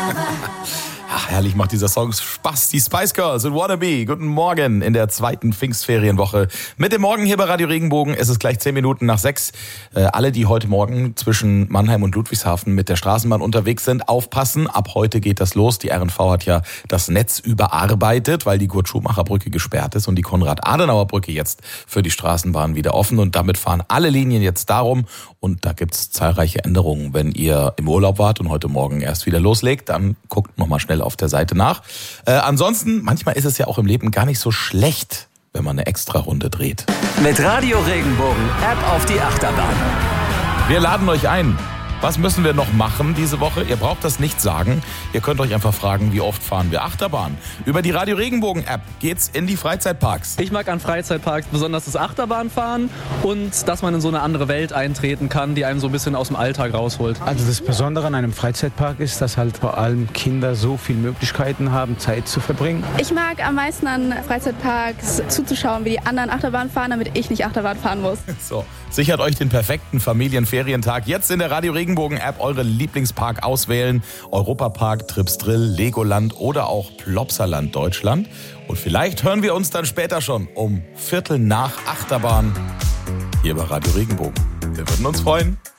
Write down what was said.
Ach, herrlich macht dieser Song Spaß. Die Spice Girls und Wannabe. Guten Morgen in der zweiten Pfingstferienwoche. Mit dem Morgen hier bei Radio Regenbogen. Es ist gleich 10 Minuten nach 6. Alle, die heute Morgen zwischen Mannheim und Ludwigshafen mit der Straßenbahn unterwegs sind, aufpassen. Ab heute geht das los. Die RNV hat ja das Netz überarbeitet, weil die Kurt-Schumacher-Brücke gesperrt ist und die Konrad-Adenauer-Brücke jetzt für die Straßenbahn wieder offen. Und damit fahren alle Linien jetzt darum. Und da gibt's zahlreiche Änderungen. Wenn ihr im Urlaub wart und heute Morgen erst wieder loslegt, dann guckt nochmal schnell auf der Seite nach. Ansonsten, manchmal ist es ja auch im Leben gar nicht so schlecht, wenn man eine Extra-Runde dreht. Mit Radio Regenbogen App auf die Achterbahn. Wir laden euch ein. Was müssen wir noch machen diese Woche? Ihr braucht das nicht sagen. Ihr könnt euch einfach fragen, wie oft fahren wir Achterbahn? Über die Radio Regenbogen App geht's in die Freizeitparks. Ich mag an Freizeitparks besonders das Achterbahnfahren und dass man in so eine andere Welt eintreten kann, die einem so ein bisschen aus dem Alltag rausholt. Also das Besondere an einem Freizeitpark ist, dass halt vor allem Kinder so viele Möglichkeiten haben, Zeit zu verbringen. Ich mag am meisten an Freizeitparks zuzuschauen, wie die anderen Achterbahn fahren, damit ich nicht Achterbahn fahren muss. So, sichert euch den perfekten Familienferientag jetzt in der Radio Regenbogen App. Eure Lieblingspark auswählen. Europapark, Tripsdrill, Legoland oder auch Plopsaland Deutschland. Und vielleicht hören wir uns dann später schon um 8:15 Achterbahn hier bei Radio Regenbogen. Wir würden uns freuen.